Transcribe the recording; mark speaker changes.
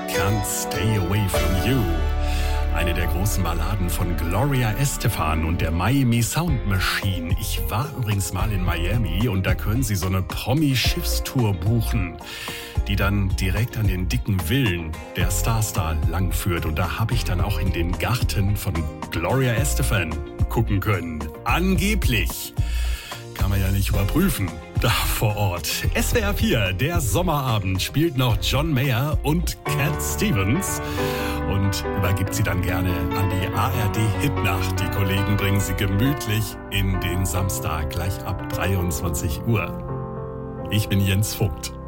Speaker 1: Can't Stay Away From You. Eine der großen Balladen von Gloria Estefan und der Miami Sound Machine. Ich war übrigens mal in Miami und da können Sie so eine Promi-Schiffstour buchen, die dann direkt an den dicken Villen der Stars da langführt. Und da habe ich dann auch in den Garten von Gloria Estefan gucken können. Angeblich. Kann man ja nicht überprüfen. Da vor Ort. SWR 4, der Sommerabend, spielt noch John Mayer und Cat Stevens und übergibt sie dann gerne an die ARD Hitnacht. Die Kollegen bringen sie gemütlich in den Samstag, gleich ab 23 Uhr. Ich bin Jens Vogt.